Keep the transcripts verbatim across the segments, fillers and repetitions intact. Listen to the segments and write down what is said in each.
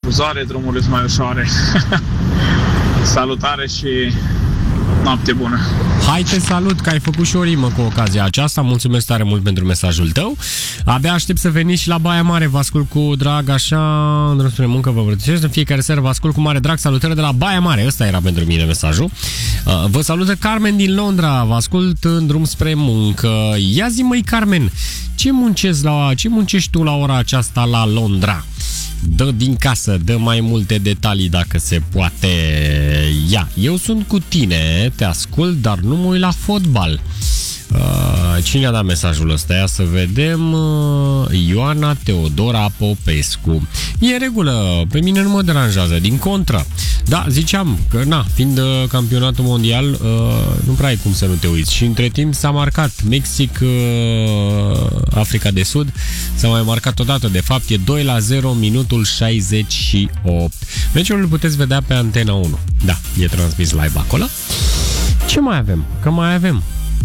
cu soare, drumurile sunt mai ușoare. Salutare și noapte bună. Hai, te salut, că ai făcut și o rimă cu ocazia aceasta. Mulțumesc tare mult pentru mesajul tău. Abia aștept să veniți și la Baia Mare. Vă ascult cu drag, așa, în drum spre muncă vă îmbrățișez. În fiecare seară vă ascult cu mare drag. Salutări de la Baia Mare. Ăsta era pentru mine mesajul. Vă salută Carmen din Londra. Vă ascult în drum spre muncă. Ia zi, măi, Carmen, ce muncești la, ce muncești tu la ora aceasta la Londra? Dă din casă, dă mai multe detalii dacă se poate. Ia, eu sunt cu tine, te ascult, dar nu mă uit la fotbal. Uh, cine a dat mesajul ăsta? Ia să vedem. uh, Ioana Teodora Popescu. E în regulă, pe mine nu mă deranjează, din contră. Da, ziceam că, na, fiind uh, campionatul mondial, uh, nu prea ai cum să nu te uiți. Și între timp s-a marcat Mexic, uh, Africa de Sud. S-a mai marcat odată, de fapt e doi la zero, minutul șaizeci și opt. Meciul îl puteți vedea pe Antena unu. Da, e transmis live acolo. Ce mai avem? Că mai avem.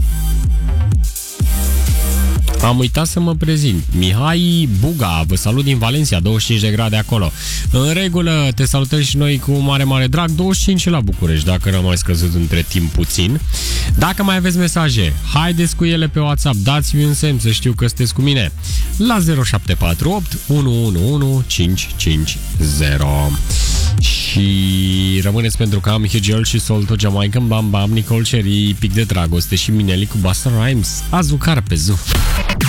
Am uitat să mă prezint. Mihai Buga, vă salut din Valencia, douăzeci și cinci de grade acolo. În regulă, te salutăm și noi cu mare, mare drag. douăzeci și cinci la București, dacă n-am mai scăzut între timp puțin. Dacă mai aveți mesaje, haideți cu ele pe WhatsApp, dați-mi un semn să știu că sunteți cu mine la zero șapte patru opt unu unu unu cinci cinci zero. Și rămâneți pentru că am Hugel și Solto, Jamaican Bam Bam, Nicole Cherry, Pic de Dragoste și Mineli cu Busta Rhymes. Azucar pe Zu.